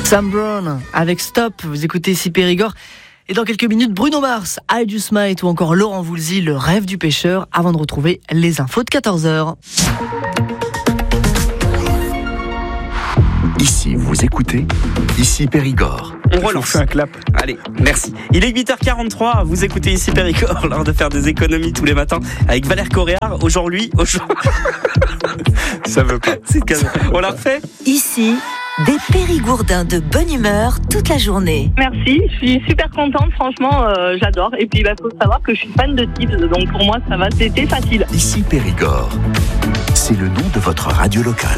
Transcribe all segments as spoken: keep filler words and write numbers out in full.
Sam Brown avec Stop, vous écoutez ici Périgord. Et dans quelques minutes, Bruno Mars, I Do Smite ou encore Laurent Voulzy, Le Rêve du Pêcheur, avant de retrouver les infos de quatorze heures. Ici, vous écoutez, ici Périgord. On relance. On fait un clap. Allez, merci. Il est huit heures quarante-trois, vous écoutez ici Périgord, l'heure de faire des économies tous les matins avec Valère Coréard. Aujourd'hui, aujourd'hui... Ça veut pas. C'est cadeau. On l'a refait ? Ici, des Périgourdins de bonne humeur toute la journée. Merci, je suis super contente, franchement, euh, j'adore. Et puis, il bah, faut savoir que je suis fan de Tips, donc pour moi, ça va, c'était facile. Ici Périgord, c'est le nom de votre radio locale.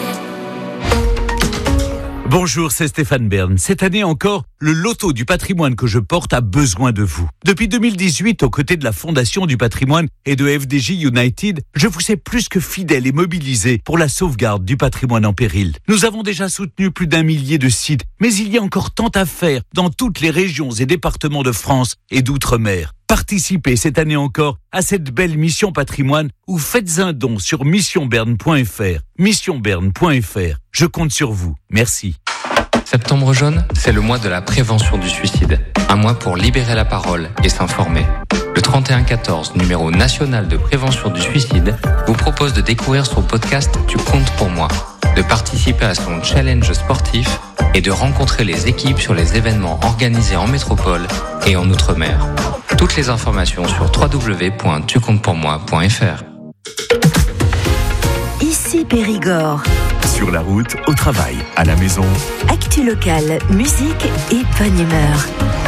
Bonjour, c'est Stéphane Bern. Cette année encore, le loto du patrimoine que je porte a besoin de vous. Depuis deux mille dix-huit, aux côtés de la Fondation du patrimoine et de F D J United, je vous sais plus que fidèle et mobilisé pour la sauvegarde du patrimoine en péril. Nous avons déjà soutenu plus d'un millier de sites, mais il y a encore tant à faire dans toutes les régions et départements de France et d'outre-mer. Participez cette année encore à cette belle mission patrimoine ou faites un don sur mission berne point f r. mission berne point f r. Je compte sur vous. Merci. Septembre jaune, c'est le mois de la prévention du suicide. Un mois pour libérer la parole et s'informer. Le trente et un quatorze, numéro national de prévention du suicide, vous propose de découvrir son podcast Tu comptes pour moi, de participer à son challenge sportif et de rencontrer les équipes sur les événements organisés en métropole et en outre-mer. Toutes les informations sur w w w point tu comptes pour moi point f r. Ici Périgord. Sur la route, au travail, à la maison. Actu locale, musique et bonne humeur.